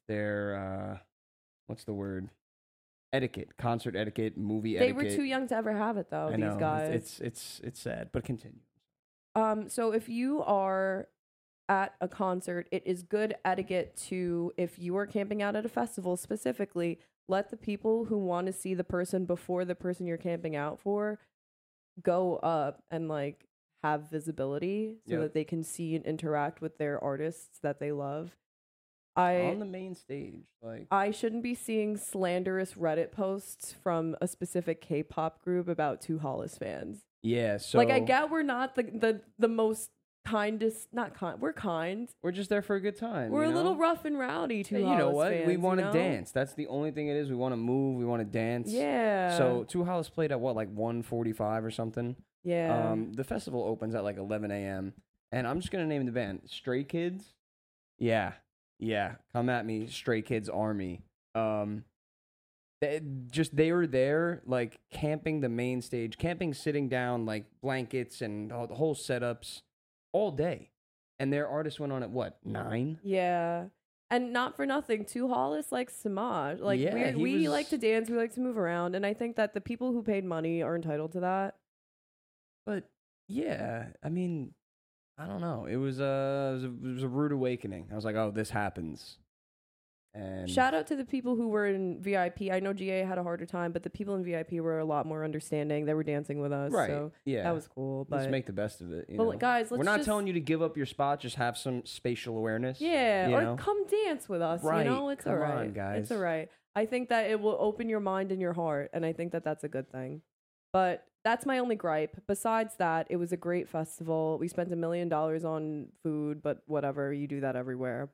their what's the word? Etiquette, concert etiquette, movie They etiquette. were too young to ever have it, though. I know. These guys. It's sad, but continue. So if you are at a concert, it is good etiquette to, if you are camping out at a festival specifically, let the people who want to see the person before the person you're camping out for go up and like have visibility so that they can see and interact with their artists that they love. On the main stage, like I shouldn't be seeing slanderous Reddit posts from a specific K-pop group about two Hollis fans. Yeah, so like I get we're not the most kindest, not kind. We're kind. We're just there for a good time. We're a little rough and rowdy too. You know what? Fans, we want to dance. That's the only thing it is. We want to move. We want to dance. Yeah. So Two Hollis played at what, like 1:45 or something. Yeah. The festival opens at like 11 a.m. and I'm just gonna name the band Stray Kids. Yeah. Come at me, Stray Kids Army. They were there like camping the main stage, camping sitting down, like blankets and the whole setups all day. And their artist went on at what, 9? Yeah. And not for nothing, Two Hollis likes Samaj. Like we like to dance, we like to move around, and I think that the people who paid money are entitled to that. But yeah, I mean, I don't know. It was a rude awakening. I was like, oh, this happens. And shout out to the people who were in VIP. I know GA had a harder time, but the people in VIP were a lot more understanding. They were dancing with us. Right. So yeah. that was cool. But let's make the best of it. Guys, we're not telling you to give up your spot. Just have some spatial awareness. Yeah. Or come dance with us. Right. You know, it's all right. Come on, guys. It's all right. I think that it will open your mind and your heart. And I think that that's a good thing. But that's my only gripe. Besides that, it was a great festival. We spent $1 million on food, but whatever. You do that everywhere.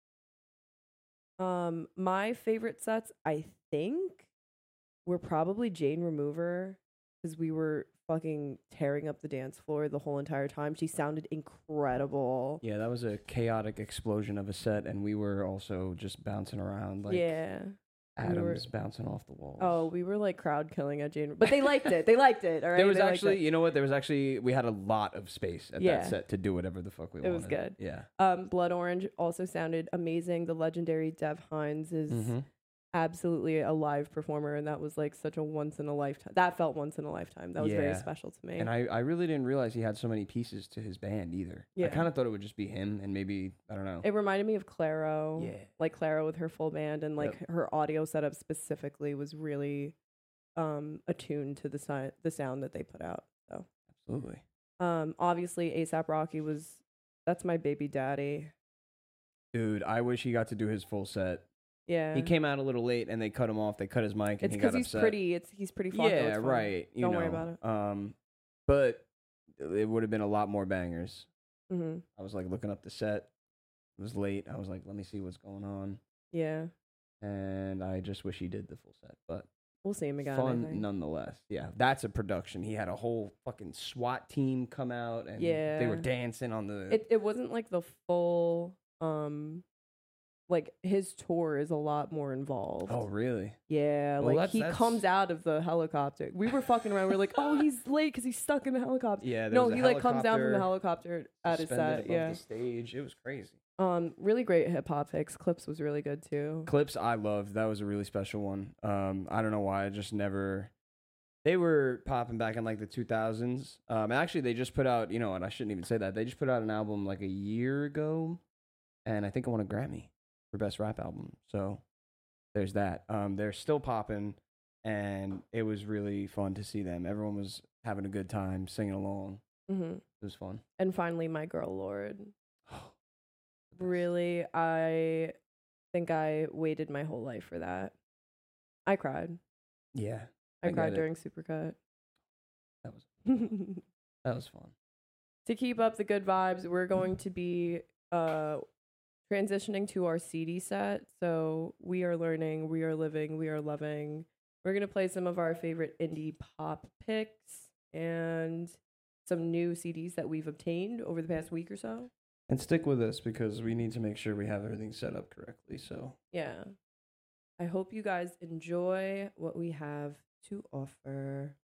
My favorite sets, I think, were probably Jane Remover, because we were fucking tearing up the dance floor the whole entire time. She sounded incredible. Yeah, that was a chaotic explosion of a set, and we were also just bouncing around like atoms bouncing off the walls. Oh, we were like crowd killing at Jane, but they liked it. They liked it. All right. There was actually, you know what? There was actually, we had a lot of space at that set to do whatever the fuck we wanted. It was good. Yeah. Blood Orange also sounded amazing. The legendary Dev Hines is absolutely a live performer, and that was like such a once in a lifetime. That felt once in a lifetime. That was very special to me. And I really didn't realize he had so many pieces to his band either. Yeah. I kind of thought it would just be him and maybe, I don't know. It reminded me of Claro. Yeah. Like Claro with her full band, and like her audio setup specifically was really attuned to the sound that they put out. So absolutely. Obviously A$AP Rocky that's my baby daddy. Dude, I wish he got to do his full set. Yeah, he came out a little late, and they cut him off. They cut his mic, and he got upset. It's because he's pretty. He's pretty. Yeah, right. Don't worry about it. But it would have been a lot more bangers. Mm-hmm. I was like looking up the set. It was late. I was like, let me see what's going on. Yeah. And I just wish he did the full set, but we'll see him again. Fun nonetheless. Yeah, that's a production. He had a whole fucking SWAT team come out, and they were dancing on the. It wasn't like the full. Like his tour is a lot more involved. Oh, really? Yeah, well, like he comes out of the helicopter. We were fucking around. We were like, oh, he's late because he's stuck in the helicopter. Yeah, no, he like comes down from the helicopter at his set. Yeah, the stage. It was crazy. Really great hip hop picks. Clips was really good too. Clips I loved. That was a really special one. I don't know why. I just never. They were popping back in like the 2000s. Actually, they just put out. You know what? I shouldn't even say that. They just put out an album like a year ago, and I think I won a Grammy for Best Rap Album. So there's that. They're still popping, and it was really fun to see them. Everyone was having a good time, singing along. Mm-hmm. It was fun. And finally, My Girl Lord. Really, I think I waited my whole life for that. I cried. Yeah. I cried during Supercut. That was fun. To keep up the good vibes, we're going to be transitioning to our CD set. So we are learning, we are living, we are loving. We're going to play some of our favorite indie pop picks and some new CDs that we've obtained over the past week or so. And stick with us because we need to make sure we have everything set up correctly. So yeah. I hope you guys enjoy what we have to offer.